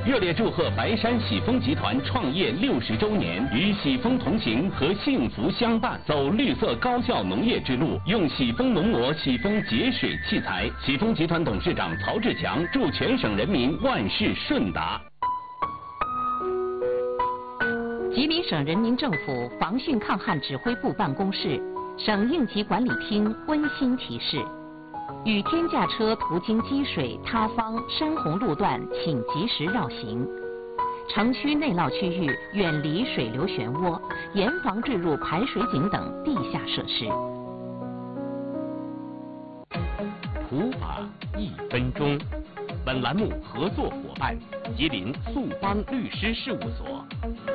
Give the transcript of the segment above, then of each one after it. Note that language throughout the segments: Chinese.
热烈祝贺白山喜丰集团创业60周年，与喜丰同行和幸福相伴，走绿色高效农业之路，用喜丰农膜、喜丰节水器材。喜丰集团董事长曹志强祝全省人民万事顺达。 吉林省人民政府防汛抗旱指挥部办公室、省应急管理厅温馨提示：雨天驾车途经积水、塌方、深洪路段，请及时绕行。城区内涝区域远离水流漩涡，严防坠入排水井等地下设施。 普法1分钟。本栏目合作伙伴：吉林速邦律师事务所。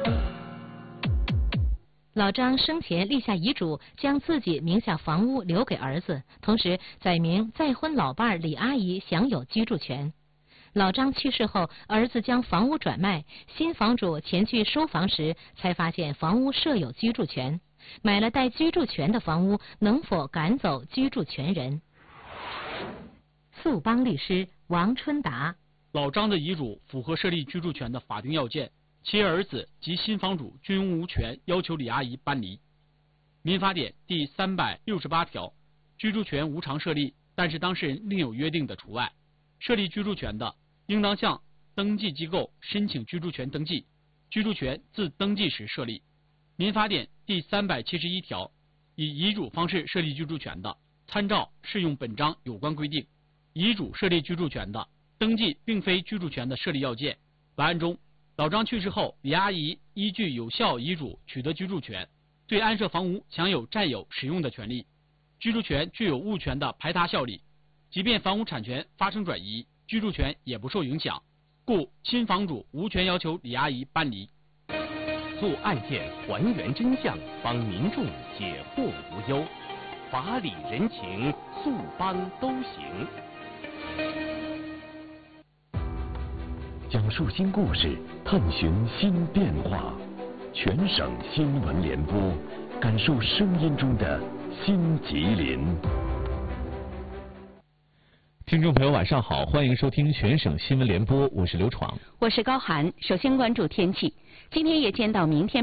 老张生前立下遗嘱，将自己名下房屋留给儿子，同时载明再婚老伴李阿姨享有居住权。老张去世后，儿子将房屋转卖，新房主前去收房时，才发现房屋设有居住权。买了带居住权的房屋，能否赶走居住权人？速邦律师王春达： 老张的遗嘱符合设立居住权的法定要件。其儿子及新房主均无权要求李阿姨搬离。民法典第368条，居住权无偿设立，但是当事人另有约定的除外。设立居住权的，应当向登记机构申请居住权登记，居住权自登记时设立。民法典第371条，以遗嘱方式设立居住权的，参照适用本章有关规定。遗嘱设立居住权的，登记并非居住权的设立要件。本案中，老张去世后，李阿姨依据有效遗嘱取得居住权，对安设房屋享有占有使用的权利。居住权具有物权的排他效力，即便房屋产权发生转移，居住权也不受影响，故新房主无权要求李阿姨搬离。 做案件还原真相，帮民众解惑无忧，法理人情，速邦都行。讲述新故事，探寻新变化，全省新闻联播，感受声音中的新吉林。 听众朋友晚上好，欢迎收听全省新闻联播，我是刘闯， 我是高涵。首先关注天气，今天夜间到明天